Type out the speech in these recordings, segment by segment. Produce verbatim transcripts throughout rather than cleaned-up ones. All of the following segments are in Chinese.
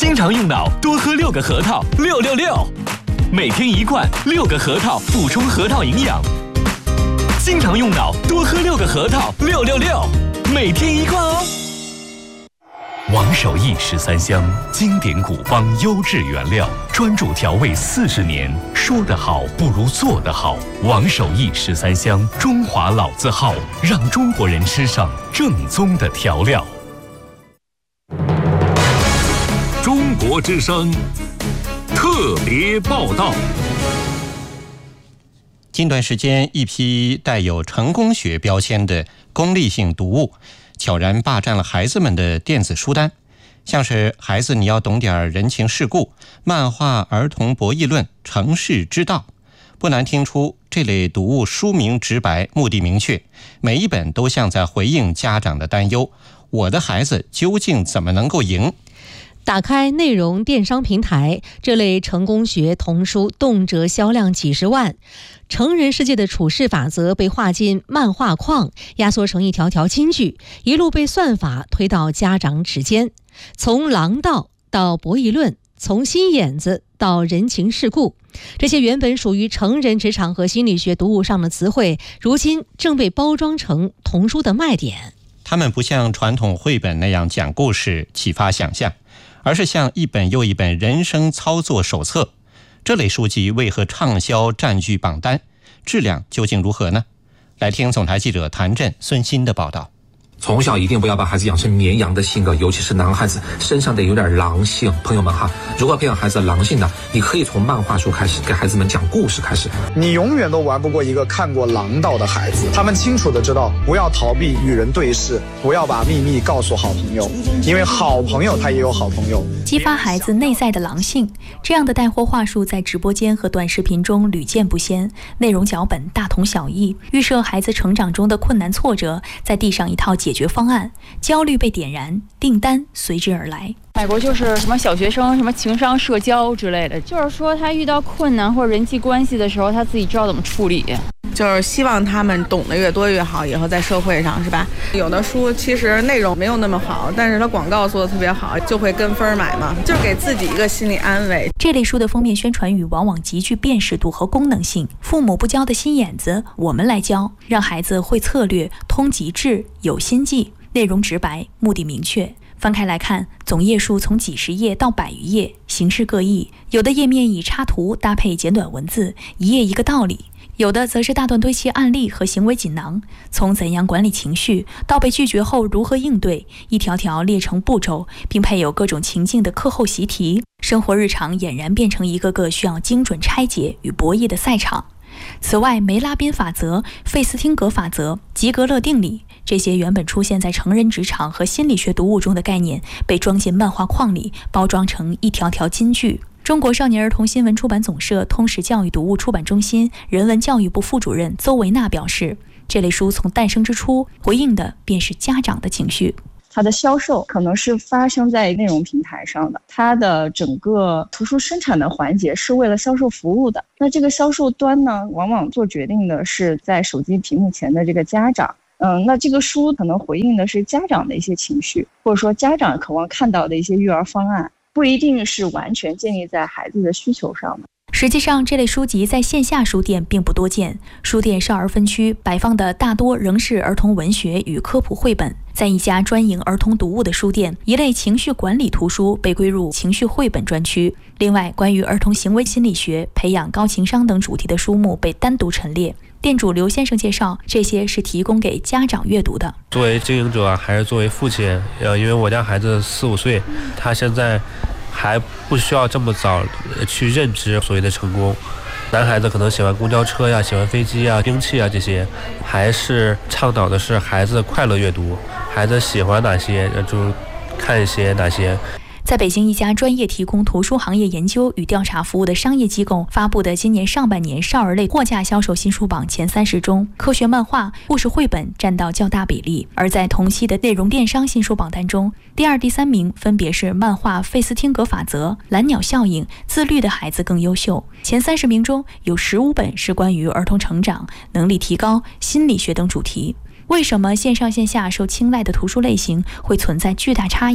经常用脑，多喝六个核桃，六六六。每天一罐，六个核桃，补充核桃营养。经常用脑，多喝六个核桃，六六六。每天一罐哦。王守义十三香，经典古方优质原料，专注调味四十年。说得好不如做得好。王守义十三香，中华老字号，让中国人吃上正宗的调料。 中国之声特别报道。 近段时间，一批带有成功学标签的功利性读物悄然霸占了孩子们的电子书单，像是孩子你要懂点人情世故、漫画儿童博弈论、成事之道。不难听出，这类读物书名直白，目的明确，每一本都像在回应家长的担忧：我的孩子究竟怎么能够赢？ 打开内容电商平台，这类成功学童书动辄销量几十万。成人世界的处事法则被划进漫画框，压缩成一条条金句，一路被算法推到家长指尖。从狼道到博弈论，从心眼子到人情世故，这些原本属于成人职场和心理学读物上的词汇，如今正被包装成童书的卖点。 它们不像传统绘本那样讲故事、启发想象，而是像一本又一本人生操作手册。这类书籍为何畅销占据榜单？质量究竟如何呢？来听总台记者谭震、孙鑫的报道。 从小一定不要把孩子养成绵羊的性格，尤其是男孩子身上得有点狼性。朋友们哈，如何培养孩子的狼性呢？你可以从漫画书开始，给孩子们讲故事开始。 你永远都玩不过一个看过狼道的孩子，他们清楚的知道不要逃避与人对视，不要把秘密告诉好朋友，因为好朋友他也有好朋友。 激发孩子内在的狼性，这样的带货话术在直播间和短视频中屡见不鲜，内容脚本大同小异，预设孩子成长中的困难挫折，再递上一套解决方案，焦虑被点燃，订单随之而来。 美国就是什么小学生什么情商社交之类的，就是说他遇到困难或者人际关系的时候，他自己知道怎么处理， 就是希望他们懂得越多越好，以后在社会上是吧？有的书其实内容没有那么好，但是它广告做得特别好，就会跟风买嘛，就是给自己一个心理安慰。 这类书的封面宣传语往往极具辨识度和功能性，父母不教的心眼子，我们来教，让孩子会策略、通极致、有心计，内容直白，目的明确。翻开来看，总页数从几十页到百余页，形式各异，有的页面以插图搭配简短文字，一页一个道理，有的则是大段堆砌案例和行为锦囊，从怎样管理情绪到被拒绝后如何应对，一条条列成步骤，并配有各种情境的课后习题，生活日常俨然变成一个个需要精准拆解与博弈的赛场。此外，梅拉宾法则、费斯汀格法则、吉格勒定理，这些原本出现在成人职场和心理学读物中的概念，被装进漫画框里，包装成一条条金句。中国少年儿童新闻出版总社通识教育读物出版中心人文教育部副主任邹维娜表示，这类书从诞生之初，回应的便是家长的情绪。 它的销售可能是发生在内容平台上的，它的整个图书生产的环节是为了销售服务的。那这个销售端呢，往往做决定的是在手机屏幕前的这个家长。嗯，那这个书可能回应的是家长的一些情绪，或者说家长渴望看到的一些育儿方案，不一定是完全建立在孩子的需求上的。 实际上，这类书籍在线下书店并不多见，书店少儿分区摆放的大多仍是儿童文学与科普绘本。在一家专营儿童读物的书店，一类情绪管理图书被归入情绪绘本专区。另外，关于儿童行为心理学、培养高情商等主题的书目被单独陈列。店主刘先生介绍，这些是提供给家长阅读的。 作为经营者还是作为父亲，呃，因为我家孩子四五岁，他现在还不需要这么早去认知所谓的成功。男孩子可能喜欢公交车呀，喜欢飞机啊、兵器啊这些，还是倡导的是孩子快乐阅读，孩子喜欢哪些就看一些哪些。 在北京一家专业提供图书行业研究与调查服务的商业机构发布的今年上半年少儿类货架销售新书榜前三十中，科学漫画、故事绘本占到较大比例。而在同期的内容电商新书榜单中，第二、第三名分别是漫画《费斯汀格法则》、《蓝鸟效应》、《自律的孩子更优秀》。前三十名中有十五本是关于儿童成长、能力提高、心理学等主题。为什么线上线下受青睐的图书类型会存在巨大差异？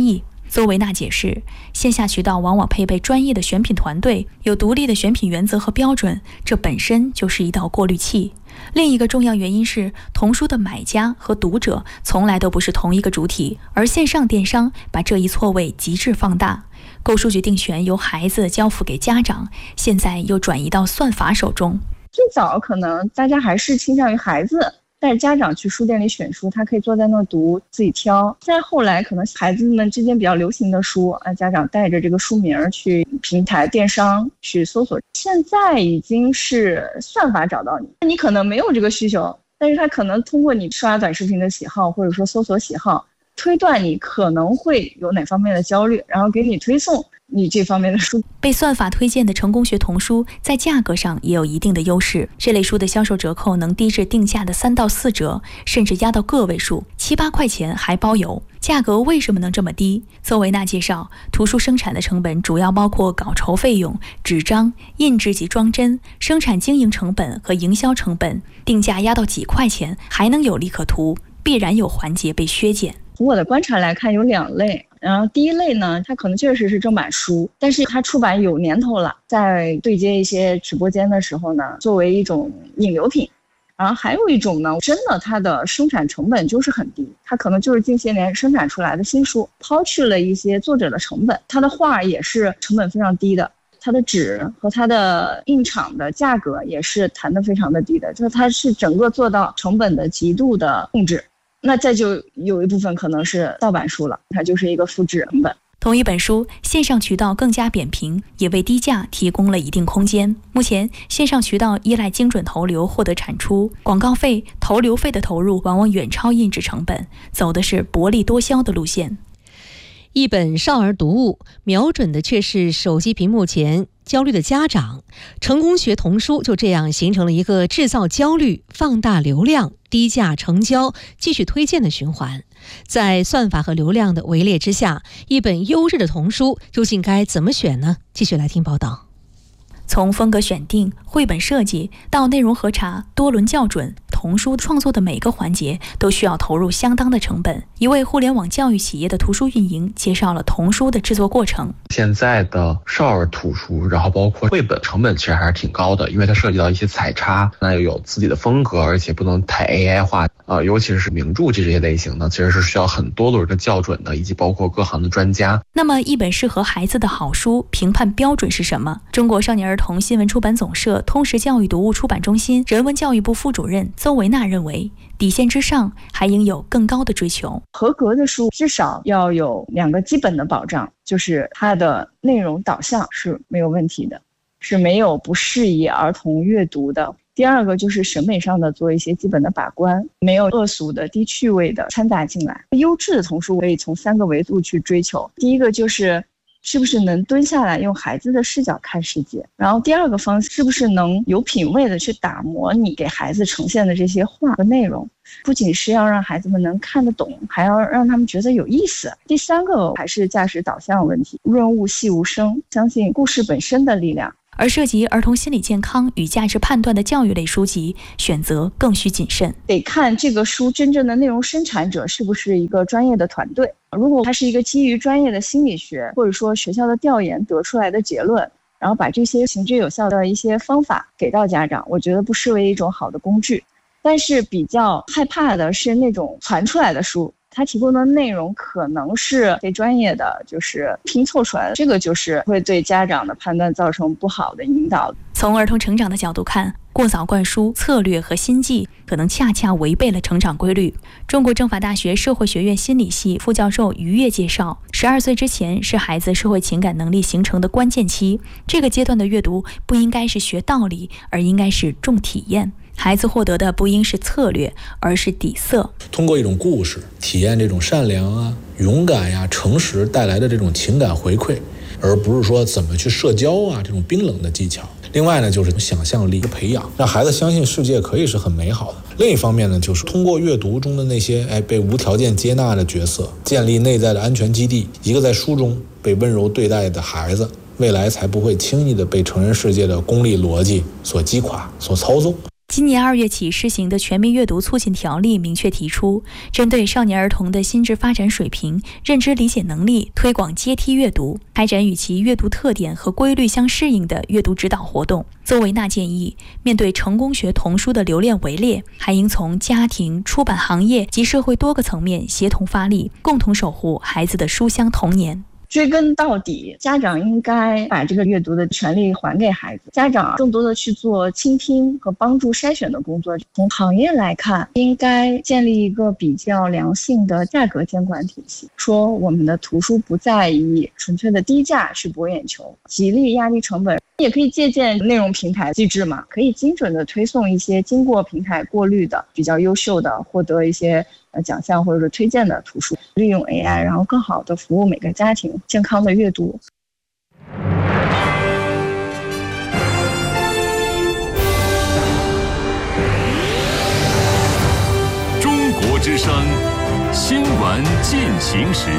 邹维娜解释，线下渠道往往配备专业的选品团队，有独立的选品原则和标准，这本身就是一道过滤器。另一个重要原因是，童书的买家和读者从来都不是同一个主体，而线上电商把这一错位极致放大。购书决定权由孩子交付给家长，现在又转移到算法手中。 最早可能大家还是倾向于孩子带着家长去书店里选书，他可以坐在那读自己挑。再后来可能孩子们之间比较流行的书啊，家长带着这个书名去平台电商去搜索。现在已经是算法找到你，你可能没有这个需求，但是他可能通过你刷短视频的喜好或者说搜索喜好，推断你可能会有哪方面的焦虑，然后给你推送你这方面的书。 被算法推荐的成功学童书在价格上也有一定的优势，这类书的销售折扣能低至定价的三到四折，甚至压到个位数，七八块钱还包邮。价格为什么能这么低？邹维娜介绍，图书生产的成本主要包括稿酬费用、纸张、印制及装帧、生产经营成本和营销成本，定价压到几块钱还能有利可图，必然有环节被削减。 从我的观察来看，有两类。然后第一类呢，它可能确实是正版书，但是它出版有年头了，在对接一些直播间的时候呢，作为一种引流品。然后还有一种呢，真的它的生产成本就是很低，它可能就是近些年生产出来的新书，抛去了一些作者的成本，它的画也是成本非常低的，它的纸和它的印厂的价格也是谈得非常的低的，就是它是整个做到成本的极度的控制。那再就有一部分可能是盗版书了，它就是一个复制成本。 同一本书，线上渠道更加扁平，也为低价提供了一定空间。目前，线上渠道依赖精准投流获得产出，广告费、投流费的投入往往远超印制成本，走的是薄利多销的路线。 一本少儿读物，瞄准的却是手机屏幕前焦虑的家长。成功学童书就这样形成了一个制造焦虑、放大流量、低价成交、继续推荐的循环。在算法和流量的围猎之下，一本优质的童书究竟该怎么选呢？继续来听报道。 从风格选定、绘本设计到内容核查、多轮校准，童书创作的每个环节都需要投入相当的成本。一位互联网教育企业的图书运营介绍了童书的制作过程。 现在的少儿图书，然后包括绘本，成本其实还是挺高的，因为它涉及到一些彩插，那又有自己的风格，而且不能太 A I 化啊、呃，尤其是名著这些类型呢，其实是需要很多轮的校准的，以及包括各行的专家。 那么，一本适合孩子的好书评判标准是什么？中国少年儿童新闻出版总社通识教育读物出版中心人文教育部副主任邹维娜认为，底线之上还应有更高的追求。 合格的书至少要有两个基本的保障，就是它的内容导向是没有问题的，是没有不适宜儿童阅读的。第二个就是审美上的做一些基本的把关，没有恶俗的、低趣味的掺杂进来。优质的童书可以从三个维度去追求，第一个就是是不是能蹲下来用孩子的视角看世界，然后第二个方式是不是能有品位的去打磨你给孩子呈现的这些话和内容，不仅是要让孩子们能看得懂，还要让他们觉得有意思。第三个还是价值导向问题，润物细无声，相信故事本身的力量。 而涉及儿童心理健康与价值判断的教育类书籍，选择更需谨慎。 得看这个书真正的内容生产者是不是一个专业的团队。如果它是一个基于专业的心理学或者说学校的调研得出来的结论，然后把这些行之有效的一些方法给到家长，我觉得不失为一种好的工具。但是比较害怕的是那种传出来的书，它提供的内容可能是非专业的，就是拼凑出来的，这个就是会对家长的判断造成不好的引导。 从儿童成长的角度看，过早灌输策略和心计可能恰恰违背了成长规律。中国政法大学社会学院心理系副教授于越介绍，十二岁之前是孩子社会情感能力形成的关键期，这个阶段的阅读不应该是学道理，而应该是重体验。孩子获得的不应是策略，而是底色。 通过一种故事体验这种善良啊、勇敢呀、诚实带来的这种情感回馈，而不是说怎么去社交啊这种冰冷的技巧。另外呢，就是想象力的培养，让孩子相信世界可以是很美好的。另一方面呢，就是通过阅读中的那些哎被无条件接纳的角色，建立内在的安全基地。一个在书中被温柔对待的孩子，未来才不会轻易的被成人世界的功利逻辑所击垮、所操纵。 今年二月起施行的全民阅读促进条例明确提出，针对少年儿童的心智发展水平、认知理解能力，推广阶梯阅读，开展与其阅读特点和规律相适应的阅读指导活动。邹维娜建议，面对成功学童书的流量围猎，还应从家庭、出版行业及社会多个层面协同发力，共同守护孩子的书香童年。 追根到底，家长应该把这个阅读的权利还给孩子，家长更多的去做倾听和帮助筛选的工作。从行业来看，应该建立一个比较良性的价格监管体系，说我们的图书不再以纯粹的低价去博眼球，极力压低成本。也可以借鉴内容平台机制嘛，可以精准的推送一些经过平台过滤的比较优秀的获得一些呃奖项或者是推荐的图书，利用 A I 然后更好的服务每个家庭健康的阅读。 中国之声新闻进行时。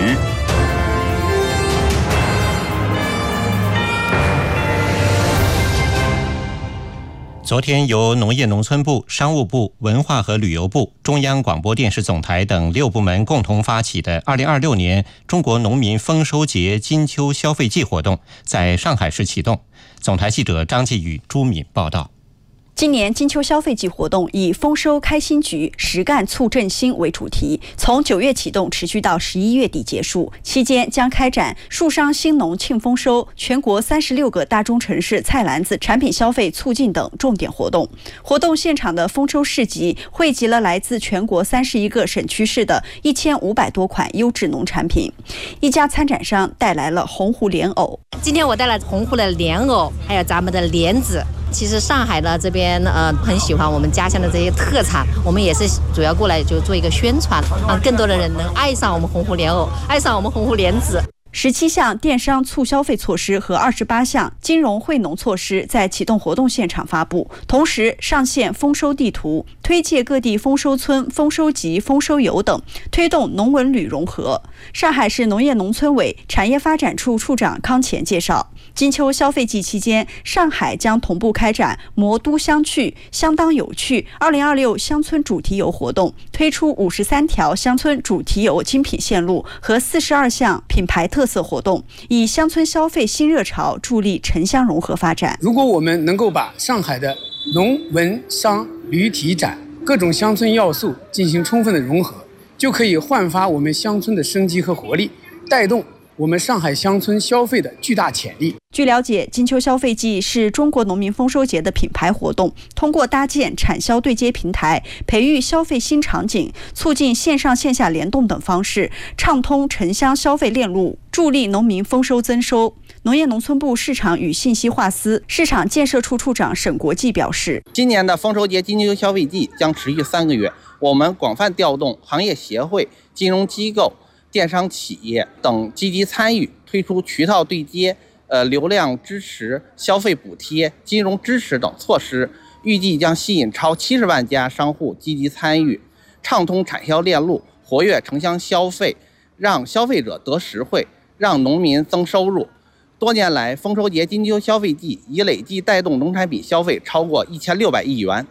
昨天，由农业农村部、商务部、文化和旅游部、中央广播电视总台等六部门共同发起的二零二六年中国农民丰收节金秋消费季活动在上海市启动。总台记者张继宇、朱敏报道。 今年金秋消费季活动以丰收开新局，实干促振兴为主题，从九月启动，持续到十一月底结束。期间将开展树商兴农庆丰收、全国三十六个大中城市菜篮子产品消费促进等重点活动。活动现场的丰收市集汇集了来自全国三十一个省区市的一千五百多款优质农产品。一家参展商带来了红湖莲藕。 今天我带来红湖的莲藕，还有咱们的莲子。其实上海的这边呃很喜欢我们家乡的这些特产，我们也是主要过来就做一个宣传，让更多的人能爱上我们红湖莲藕，爱上我们红湖莲子。 十七项电商促消费措施和二十八项金融惠农措施在启动活动现场发布，同时上线丰收地图，推介各地丰收村、丰收集、丰收游等，推动农文旅融合。上海市农业农村委产业发展处处长康乾介绍，金秋消费季期间，上海将同步开展魔都相趣、相当有趣二零二六乡村主题游活动，推出五十三条乡村主题游精品线路和四十二项品牌特色活动，以乡村消费新热潮助力城乡融合发展。 如果我们能够把上海的农文商旅体展各种乡村要素进行充分的融合，就可以焕发我们乡村的生机和活力，带动我们上海乡村消费的巨大潜力。 据了解，金秋消费季是中国农民丰收节的品牌活动，通过搭建产销对接平台，培育消费新场景，促进线上线下联动等方式，畅通城乡消费链路，助力农民丰收增收。农业农村部市场与信息化司市场建设处处长沈国际表示， 今年的丰收节金秋消费季将持续三个月，我们广泛调动行业协会、金融机构、电商企业等积极参与，推出渠道对接、呃流量支持、消费补贴、金融支持等措施，预计将吸引超七十万家商户积极参与，畅通产销链路，活跃城乡消费，让消费者得实惠，让农民增收入。多年来，丰收节金秋消费季已累计带动农产品消费超过一千六百亿元。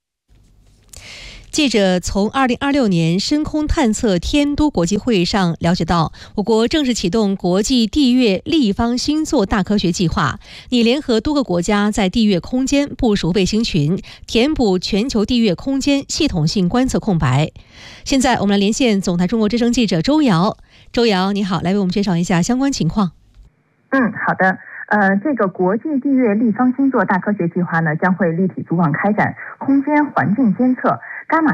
记者从二零二六年深空探测天都国际会议上了解到，我国正式启动国际地月立方星座大科学计划，拟联合多个国家在地月空间部署卫星群，填补全球地月空间系统性观测空白。现在我们来连线总台中国之声记者周瑶。周瑶，你好，来为我们介绍一下相关情况。 嗯，好的。呃，这个国际地月立方星座大科学计划呢，将会立体组网开展空间环境监测、伽马